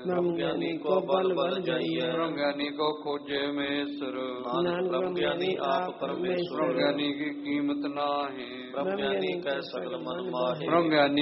ब्रह्म ज्ञानी को बल बल जाइए, ब्रह्म ज्ञानी को खोजे महेश्वर, नानक ब्रह्म ज्ञानी आप परमेश्वर, ब्रह्म ज्ञानी की कीमत नाही, ब्रह्म ज्ञानी कै सकल मन माहे, ब्रह्म ज्ञानी